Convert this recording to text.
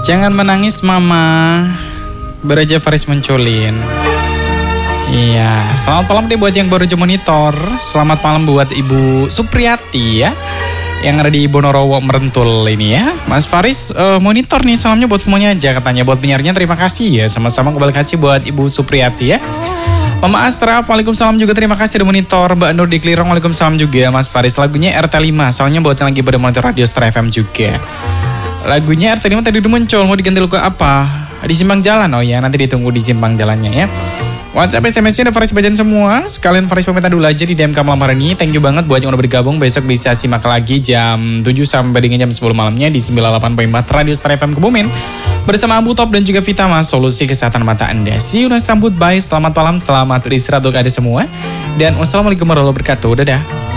Jangan menangis mama, Beraja Faris Menculin. Iya, selamat malam deh buat yang baru aja monitor. Selamat malam buat Ibu Supriyati ya, yang ada di Bonorowo Merentul ini ya. Mas Faris monitor nih, salamnya buat semuanya aja katanya. Buat penyiarnya terima kasih ya, sama-sama kembali kasih buat Ibu Supriyati ya. Mama Asraf, waalaikumsalam juga, terima kasih udah monitor. Mbak Nur di Klirong, waalaikumsalam juga. Mas Faris, lagunya RT5, soalnya buat yang lagi pada monitor Radio Star FM juga. Lagunya RT5 tadi udah muncul, mau diganti lagu apa? Di Simpang Jalan, oh ya, nanti ditunggu di Simpang Jalannya ya. WhatsApp SMS-nya udah Faris bacain semua. Sekalian Faris pamit dulu aja di DMK malam hari ini. Thank you banget buat yang udah bergabung. Besok bisa simak lagi jam 7 sampai dengan jam 10 malamnya di 98.4 Radio Star FM Kebumen. Bersama Abu Top dan juga Vitama, solusi kesehatan mata Anda. See you next time, bye. Selamat malam, selamat beristirahat untuk Anda semua. Dan wassalamualaikum warahmatullahi wabarakatuh. Dadah.